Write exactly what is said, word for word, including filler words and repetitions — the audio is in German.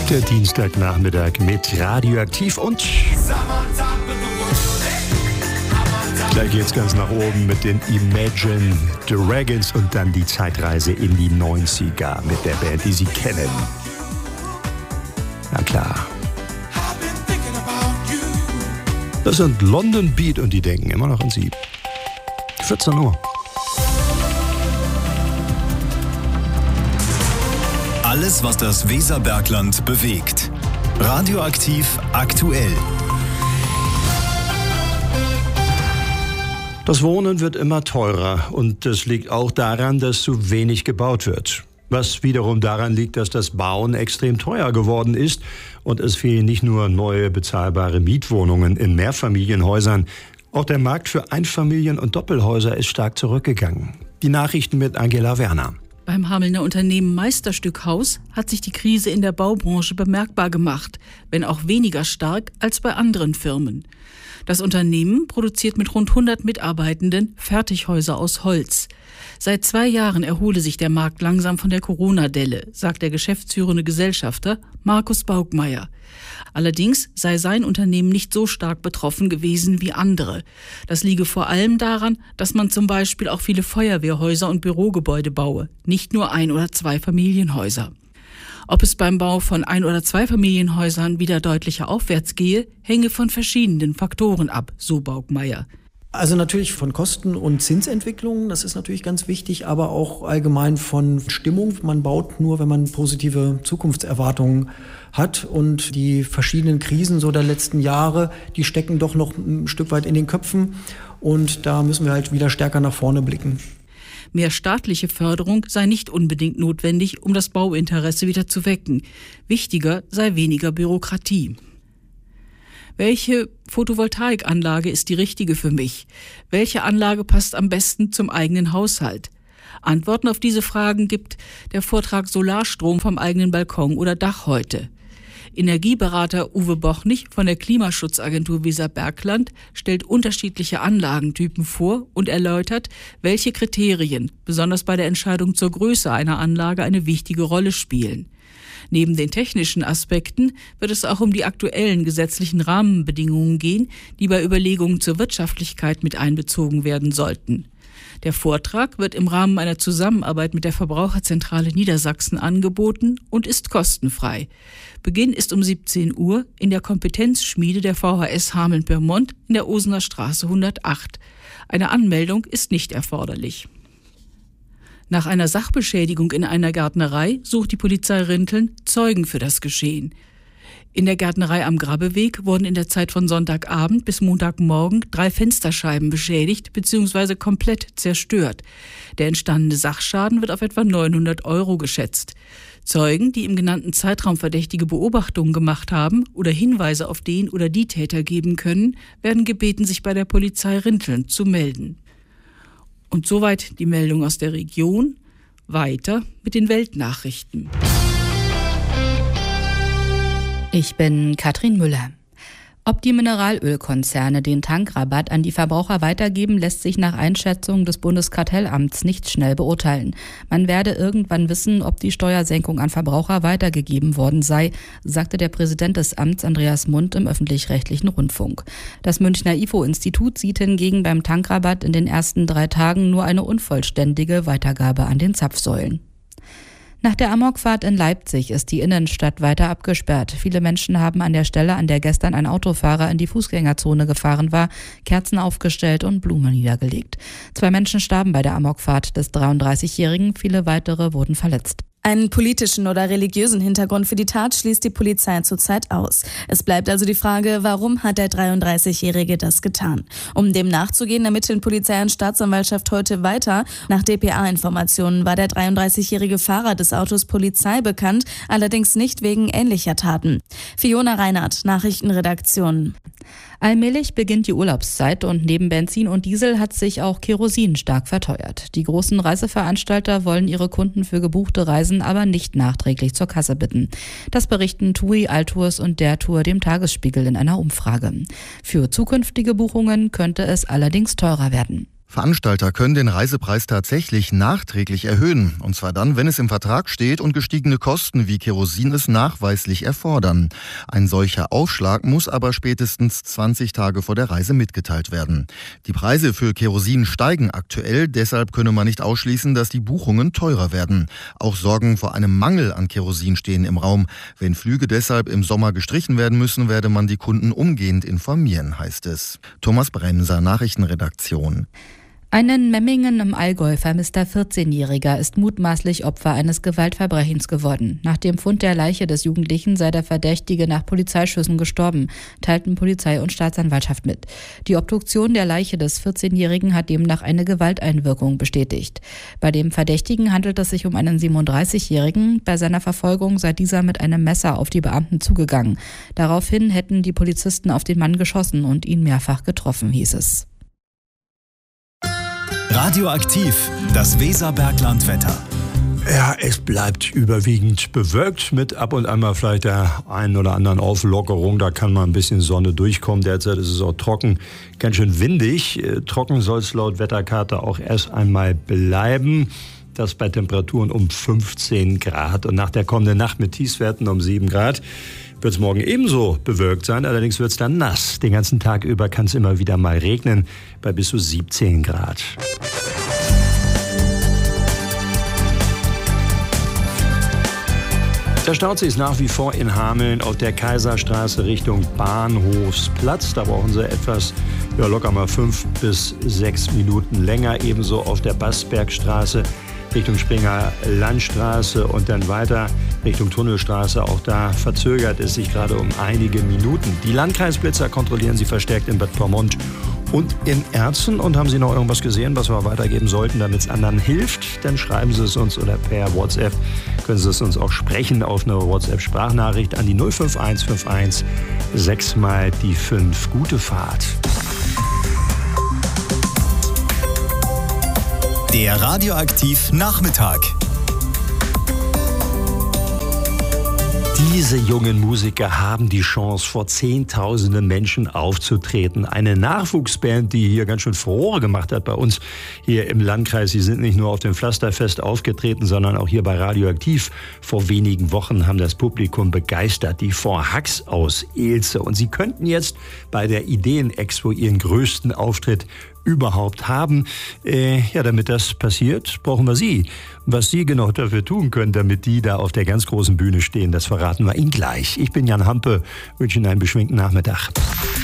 Der Dienstagnachmittag mit Radioaktiv und gleich geht's ganz nach oben mit den Imagine Dragons und dann die Zeitreise in die neunziger mit der Band, die Sie kennen. Na klar. Das sind London Beat und die denken immer noch an Sie. vierzehn Uhr. Alles, was das Weserbergland bewegt. Radioaktiv aktuell. Das Wohnen wird immer teurer und das liegt auch daran, dass zu wenig gebaut wird. Was wiederum daran liegt, dass das Bauen extrem teuer geworden ist und es fehlen nicht nur neue bezahlbare Mietwohnungen in Mehrfamilienhäusern, auch der Markt für Einfamilien- und Doppelhäuser ist stark zurückgegangen. Die Nachrichten mit Angela Werner. Beim Hamelner Unternehmen Meisterstückhaus hat sich die Krise in der Baubranche bemerkbar gemacht, wenn auch weniger stark als bei anderen Firmen. Das Unternehmen produziert mit rund hundert Mitarbeitenden Fertighäuser aus Holz. Seit zwei Jahren erhole sich der Markt langsam von der Corona-Delle, sagt der geschäftsführende Gesellschafter Markus Baugmeier. Allerdings sei sein Unternehmen nicht so stark betroffen gewesen wie andere. Das liege vor allem daran, dass man zum Beispiel auch viele Feuerwehrhäuser und Bürogebäude baue, nicht nur Ein- oder Zweifamilienhäuser. Ob es beim Bau von Ein- oder Zweifamilienhäusern wieder deutlicher aufwärts gehe, hänge von verschiedenen Faktoren ab, so Baugmeier. Also natürlich von Kosten- und Zinsentwicklungen, das ist natürlich ganz wichtig, aber auch allgemein von Stimmung. Man baut nur, wenn man positive Zukunftserwartungen hat, und die verschiedenen Krisen so der letzten Jahre, die stecken doch noch ein Stück weit in den Köpfen, und da müssen wir halt wieder stärker nach vorne blicken. Mehr staatliche Förderung sei nicht unbedingt notwendig, um das Bauinteresse wieder zu wecken. Wichtiger sei weniger Bürokratie. Welche Photovoltaikanlage ist die richtige für mich? Welche Anlage passt am besten zum eigenen Haushalt? Antworten auf diese Fragen gibt der Vortrag Solarstrom vom eigenen Balkon oder Dach heute. Energieberater Uwe Bochnig von der Klimaschutzagentur Weserbergland stellt unterschiedliche Anlagentypen vor und erläutert, welche Kriterien, besonders bei der Entscheidung zur Größe einer Anlage, eine wichtige Rolle spielen. Neben den technischen Aspekten wird es auch um die aktuellen gesetzlichen Rahmenbedingungen gehen, die bei Überlegungen zur Wirtschaftlichkeit mit einbezogen werden sollten. Der Vortrag wird im Rahmen einer Zusammenarbeit mit der Verbraucherzentrale Niedersachsen angeboten und ist kostenfrei. Beginn ist um siebzehn Uhr in der Kompetenzschmiede der V H S Hameln-Pyrmont in der Osener Straße hundertacht. Eine Anmeldung ist nicht erforderlich. Nach einer Sachbeschädigung in einer Gärtnerei sucht die Polizei Rinteln Zeugen für das Geschehen. In der Gärtnerei am Grabbeweg wurden in der Zeit von Sonntagabend bis Montagmorgen drei Fensterscheiben beschädigt bzw. komplett zerstört. Der entstandene Sachschaden wird auf etwa neunhundert Euro geschätzt. Zeugen, die im genannten Zeitraum verdächtige Beobachtungen gemacht haben oder Hinweise auf den oder die Täter geben können, werden gebeten, sich bei der Polizei Rinteln zu melden. Und soweit die Meldung aus der Region. Weiter mit den Weltnachrichten. Ich bin Katrin Müller. Ob die Mineralölkonzerne den Tankrabatt an die Verbraucher weitergeben, lässt sich nach Einschätzung des Bundeskartellamts nicht schnell beurteilen. Man werde irgendwann wissen, ob die Steuersenkung an Verbraucher weitergegeben worden sei, sagte der Präsident des Amts Andreas Mund im öffentlich-rechtlichen Rundfunk. Das Münchner I F O-Institut sieht hingegen beim Tankrabatt in den ersten drei Tagen nur eine unvollständige Weitergabe an den Zapfsäulen. Nach der Amokfahrt in Leipzig ist die Innenstadt weiter abgesperrt. Viele Menschen haben an der Stelle, an der gestern ein Autofahrer in die Fußgängerzone gefahren war, Kerzen aufgestellt und Blumen niedergelegt. Zwei Menschen starben bei der Amokfahrt des dreiunddreißigjährigen, viele weitere wurden verletzt. Einen politischen oder religiösen Hintergrund für die Tat schließt die Polizei zurzeit aus. Es bleibt also die Frage, warum hat der dreiunddreißigjährige das getan? Um dem nachzugehen, ermitteln Polizei und Staatsanwaltschaft heute weiter. Nach D P A-Informationen war der dreiunddreißigjährige Fahrer des Autos Polizei bekannt, allerdings nicht wegen ähnlicher Taten. Fiona Reinhardt, Nachrichtenredaktion. Allmählich beginnt die Urlaubszeit und neben Benzin und Diesel hat sich auch Kerosin stark verteuert. Die großen Reiseveranstalter wollen ihre Kunden für gebuchte Reisen aber nicht nachträglich zur Kasse bitten. Das berichten TUI, Altours und der Tour dem Tagesspiegel in einer Umfrage. Für zukünftige Buchungen könnte es allerdings teurer werden. Veranstalter können den Reisepreis tatsächlich nachträglich erhöhen. Und zwar dann, wenn es im Vertrag steht und gestiegene Kosten wie Kerosin es nachweislich erfordern. Ein solcher Aufschlag muss aber spätestens zwanzig Tage vor der Reise mitgeteilt werden. Die Preise für Kerosin steigen aktuell, deshalb könne man nicht ausschließen, dass die Buchungen teurer werden. Auch Sorgen vor einem Mangel an Kerosin stehen im Raum. Wenn Flüge deshalb im Sommer gestrichen werden müssen, werde man die Kunden umgehend informieren, heißt es. Thomas Bremser, Nachrichtenredaktion. Ein in Memmingen im Allgäu vermisster vierzehnjähriger ist mutmaßlich Opfer eines Gewaltverbrechens geworden. Nach dem Fund der Leiche des Jugendlichen sei der Verdächtige nach Polizeischüssen gestorben, teilten Polizei und Staatsanwaltschaft mit. Die Obduktion der Leiche des vierzehnjährigen hat demnach eine Gewalteinwirkung bestätigt. Bei dem Verdächtigen handelt es sich um einen siebenunddreißigjährigen. Bei seiner Verfolgung sei dieser mit einem Messer auf die Beamten zugegangen. Daraufhin hätten die Polizisten auf den Mann geschossen und ihn mehrfach getroffen, hieß es. Radioaktiv, das Weserberglandwetter. Ja, es bleibt überwiegend bewölkt mit ab und an mal vielleicht der einen oder anderen Auflockerung. Da kann mal ein bisschen Sonne durchkommen. Derzeit ist es auch trocken, ganz schön windig. Trocken soll es laut Wetterkarte auch erst einmal bleiben. Das bei Temperaturen um fünfzehn Grad. Und nach der kommenden Nacht mit Tiefstwerten um sieben Grad wird es morgen ebenso bewölkt sein. Allerdings wird es dann nass. Den ganzen Tag über kann es immer wieder mal regnen bei bis zu siebzehn Grad. Der Stausee ist nach wie vor in Hameln auf der Kaiserstraße Richtung Bahnhofsplatz. Da brauchen Sie etwas, ja, locker mal fünf bis sechs Minuten länger. Ebenso auf der Bassbergstraße Richtung Springer Landstraße und dann weiter Richtung Tunnelstraße. Auch da verzögert es sich gerade um einige Minuten. Die Landkreisblitzer kontrollieren Sie verstärkt in Bad Pyrmont und in Erzen. Und haben Sie noch irgendwas gesehen, was wir weitergeben sollten, damit es anderen hilft? Dann schreiben Sie es uns oder per WhatsApp können Sie es uns auch sprechen auf eine WhatsApp-Sprachnachricht an die null fünf eins fünf eins sechs mal die fünf. Gute Fahrt. Der Radioaktiv Nachmittag. Diese jungen Musiker haben die Chance, vor Zehntausenden Menschen aufzutreten. Eine Nachwuchsband, die hier ganz schön Furore gemacht hat bei uns hier im Landkreis. Sie sind nicht nur auf dem Pflasterfest aufgetreten, sondern auch hier bei Radioaktiv. Vor wenigen Wochen haben das Publikum begeistert. Die Four Hacks aus Elze. Und sie könnten jetzt bei der Ideenexpo ihren größten Auftritt überhaupt haben. Äh, ja, damit das passiert, brauchen wir Sie. Was Sie genau dafür tun können, damit die da auf der ganz großen Bühne stehen, das verraten wir Ihnen gleich. Ich bin Jan Hampe, wünsche Ihnen einen beschwingten Nachmittag.